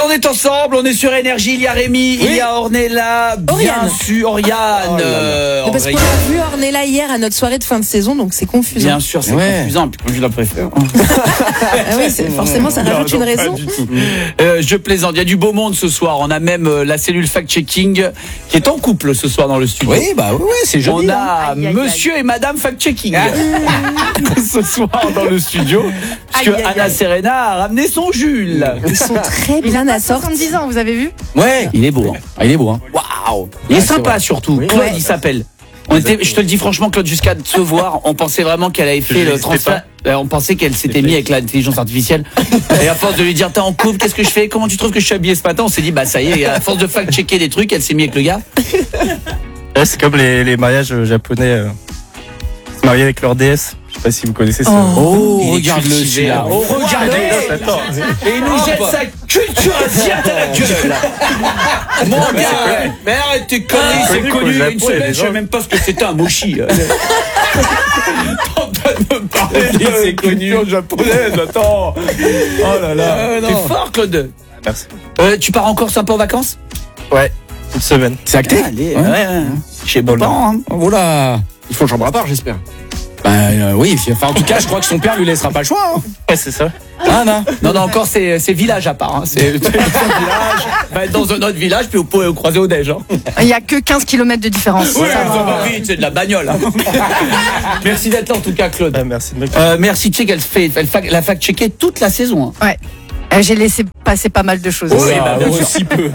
on est ensemble, on est sur Énergie, il y a Rémi, il y a Ornella, bien sûr, Oriane. Parce qu'on a vu Ornella hier à notre soirée de fin de saison, donc c'est confusant. Bien sûr, c'est confusant, puis comme je la préfère. Ah oui, forcément, ça rajoute une raison. Je plaisante, il y a du beau monde ce soir. On a même la cellule fact-checking qui est en couple ce soir dans le studio. Oui, c'est joli. On a monsieur et madame fact-checking ce soir dans le studio. Parce que Anna Serena a ramené son Jules. Ils sont très bien assortis. 70 ans, vous avez vu? Ouais, Il est beau. il est beau, hein. Waouh. Il est sympa surtout. Claude, il s'appelle. Je te le dis franchement, Claude, jusqu'à te voir, on pensait vraiment qu'elle avait fait le transfert. On pensait qu'elle s'était mise avec l'intelligence artificielle. Et à force de lui dire, t'es en couple, qu'est-ce que je fais? Comment tu trouves que je suis habillé ce matin? On s'est dit, bah ça y est, à force de fact-checker des trucs, elle s'est mise avec le gars. Ouais, c'est comme les mariages japonais. Se marier avec leur déesse. Je sais pas si vous connaissez ça. Oh, regarde-le, celui-là. Oh, regarde-le. Et il nous jette sa culture asiatique à la gueule. Mon gars, mais arrête tes conneries, c'est connu. Il y a une semaine, je sais même pas ce que c'était un mochi. T'entends me parler c'est connu japonaise, attends. Oh là là. T'es fort, Claude. Merci. Tu pars en Corse un peu en vacances? Ouais, une semaine. C'est acté? Allez, chez beaux parents. Hein. Voilà. Il faut chambre à part, j'espère. Oui, enfin en tout cas je crois que son père lui laissera pas le choix. Hein. Ouais, c'est ça. Ah non. Non, encore c'est village à part. Hein. C'est un village. Va être dans un autre village, puis vous pouvez vous croiser au déj. Hein. Il y a que 15 km de différence. Ouais, ça va vite, c'est de la bagnole. Hein. Merci d'être là en tout cas, Claude. Merci de me Merci, Tchèque, elle la fact-checker toute la saison. Hein. Ouais. J'ai laissé passer pas mal de choses. Oui, bien sûr. Si peu.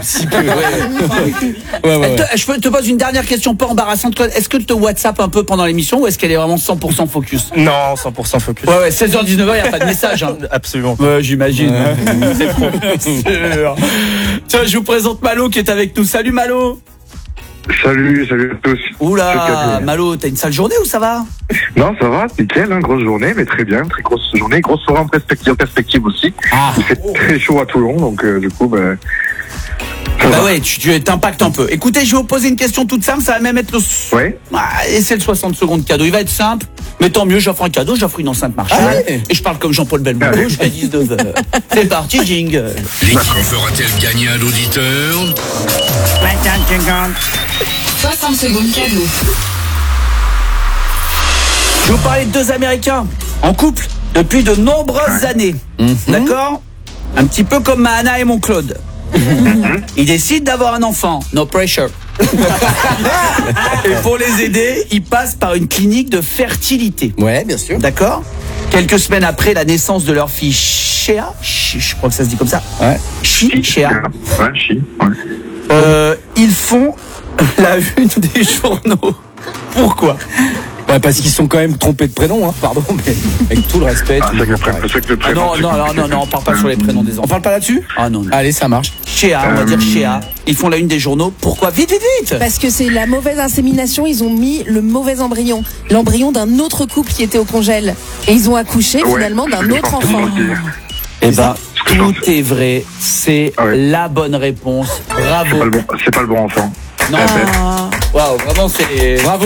Je te pose une dernière question pas embarrassante, Claude. Est-ce que tu te WhatsApp un peu pendant l'émission ou est-ce qu'elle est vraiment 100% focus? Non, 100% focus. Ouais, 16h, 19h, il n'y a pas de message. Hein. Absolument. Ouais, j'imagine. C'est trop. Tiens, je vous présente Malo qui est avec nous. Salut Malo. Salut à tous. Oula, Malo, t'as une sale journée ou ça va? Non, ça va, nickel, hein, grosse journée, mais très bien, très grosse journée, grosse soirée en perspective aussi. Il fait très chaud à Toulon, donc du coup, ouais, tu t'impactes un peu. Écoutez, je vais vous poser une question toute simple, ça va même être le... Ouais. Et c'est le 60 secondes cadeau, il va être simple, mais tant mieux, j'offre un cadeau, j'offre une enceinte Marshall, et je parle comme Jean-Paul Belmondo, je fais 19h. C'est parti, jingle. L'équipe fera-t-elle gagner un auditeur? 60 secondes cadeau. Je vais vous parler de deux Américains en couple depuis de nombreuses années. D'accord? Un petit peu comme ma Anna et mon Claude. Ils décident d'avoir un enfant. No pressure. Et pour les aider, ils passent par une clinique de fertilité. Ouais, bien sûr. D'accord? Quelques semaines après la naissance de leur fille Shea, je crois que ça se dit comme ça. Ouais. Shea. Ouais, Ils font la une des journaux. Pourquoi? Ouais, parce qu'ils sont quand même trompés de prénom, hein, pardon, mais avec tout le respect. Non, on parle pas sur les prénoms des enfants. On parle pas là-dessus? Ah non. Allez, ça marche. Shea, on va dire Shea. Ils font la une des journaux. Pourquoi? Vite. Parce que c'est la mauvaise insémination, ils ont mis le mauvais embryon. L'embryon d'un autre couple qui était au congèle. Et ils ont accouché finalement d'un autre enfant. Eh ben, tout est vrai. C'est la bonne réponse. Bravo. C'est pas le bon enfant. Non. Waouh, vraiment c'est... Bravo.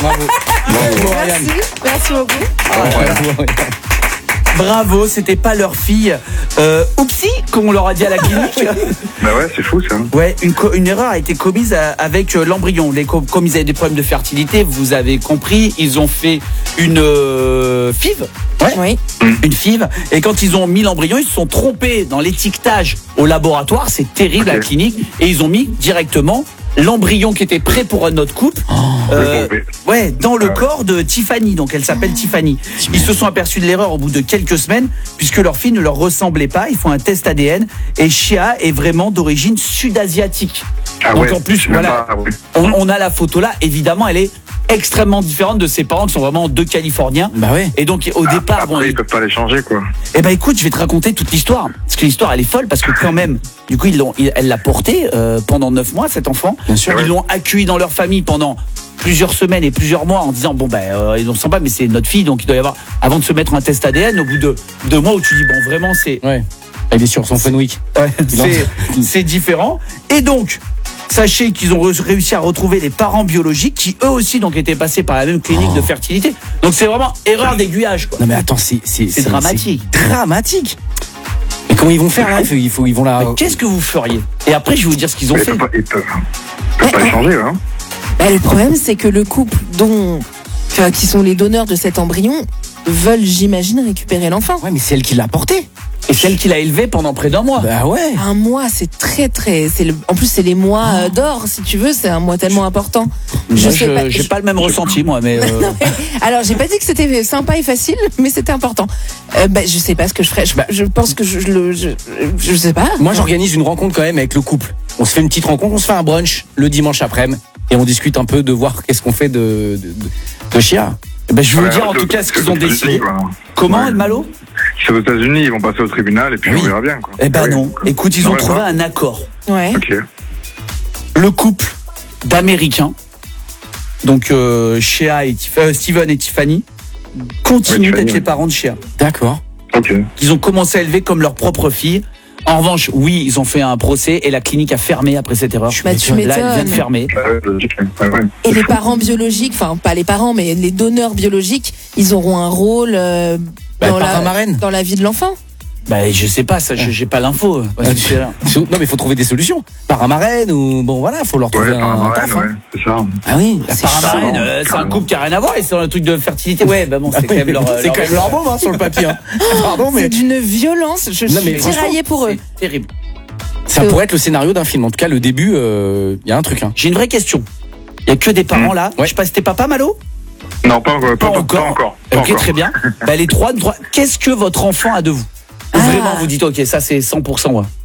Merci beaucoup. Bravo, c'était pas leur fille. Oupsie, comme on leur a dit à la clinique. Bah ouais, c'est fou ça. Ouais, une erreur a été commise avec l'embryon. Comme ils avaient des problèmes de fertilité, vous avez compris, ils ont fait une FIV. Ouais. Oui. Une FIV. Et quand ils ont mis l'embryon, ils se sont trompés dans l'étiquetage au laboratoire. C'est terrible à la clinique. Et ils ont mis directement l'embryon qui était prêt pour un autre couple, dans le corps de Tiffany. Donc elle s'appelle Tiffany. Ils se sont aperçus de l'erreur au bout de quelques semaines, puisque leur fille ne leur ressemblait pas. Ils font un test ADN et Shea est vraiment d'origine sud-asiatique. Donc en plus, voilà, on a la photo là. Évidemment, elle est extrêmement différente de ses parents qui sont vraiment deux Californiens. Bah ouais. Et donc au départ, ils peuvent pas les changer quoi. Eh ben écoute, je vais te raconter toute l'histoire. Parce que l'histoire elle est folle parce que quand même, du coup elle l'a porté pendant 9 mois cet enfant. Bien sûr. Ils l'ont accueilli dans leur famille pendant plusieurs semaines et plusieurs mois en disant ils ne sont pas, mais c'est notre fille, donc il doit y avoir, avant de se mettre un test ADN, au bout de 2 mois où tu dis vraiment c'est... Ouais. Il est sur son Fenwick. C'est différent. Et donc, sachez qu'ils ont réussi à retrouver les parents biologiques qui eux aussi donc étaient passés par la même clinique de fertilité. Donc c'est vraiment erreur d'aiguillage quoi. Non mais attends, c'est dramatique. C'est dramatique. comment ils vont faire là ils vont la. Mais qu'est-ce que vous feriez? Et après, je vais vous dire ce qu'ils ont Mais fait. ils peuvent pas échanger, hein. Bah, le problème, c'est que le couple qui sont les donneurs de cet embryon veulent, j'imagine, récupérer l'enfant. Ouais, mais c'est elle qui l'a porté. Et celle qu'il a élevée pendant près d'un mois. Bah ouais. Un mois, c'est très. En plus, c'est les mois d'or, si tu veux. C'est un mois tellement important. J'ai pas le même ressenti, moi, mais. Non, mais- alors, j'ai pas dit que c'était sympa et facile, mais c'était important. Je sais pas ce que je ferais. Je pense que je sais pas. Moi, j'organise une rencontre quand même avec le couple. On se fait une petite rencontre, on se fait un brunch le dimanche après-midi et on discute un peu de voir qu'est-ce qu'on fait de Chia. Ben, je vais vous dire en tout cas ce qu'ils ont décidé. Comment, El Malo? C'est aux États-Unis, ils vont passer au tribunal et puis on verra bien, quoi. Eh ben non. Ouais. Écoute, ils ont Ouais, trouvé ouais. un accord. Ouais. Ok. Le couple d'Américains, donc Steven et Tiffany, continuent Ouais, d'être Tiffany, les parents de Chia. D'accord. Ok. Ils ont commencé à élever comme leur propre fille. En revanche, oui, ils ont fait un procès et la clinique a fermé après cette erreur. Bah, tu Là, elle vient de m'étonnes. fermer. Ouais. Et les parents biologiques, enfin pas les parents, mais les donneurs biologiques, ils auront un rôle parrain marraine. dans la vie de l'enfant. Bah, je sais pas, ça, j'ai pas l'info. Non, mais il faut trouver des solutions. Par un marraine ou bon voilà, faut leur trouver Ouais, un ouais, taf. hein. c'est ça. Ah oui, C'est un couple qui a rien à voir et c'est un truc de fertilité. Ouais, bah bon, c'est quand même leur. c'est quand même leur bombe sur le papier. Hein. Pardon, mais C'est d'une violence. Je Non, suis mais tiraillée pour eux. C'est terrible. ça pourrait être le scénario d'un film. En tout cas, le début, il y a un truc. Hein. J'ai une vraie question. Il y a que des parents là. Ouais. Je sais pas, c'était papa Malo? Non, pas encore. Pas encore. Ok, très bien. Bah, les trois. Qu'est-ce que votre enfant a de vous? Vraiment, vous dites ok, ça c'est 100%. Ouais.